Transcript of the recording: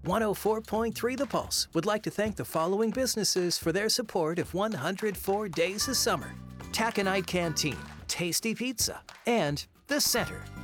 104.3 The Pulse would like to thank the following businesses for their support of 104 Days of Summer: Taconite Canteen, Tasty Pizza, and The Center.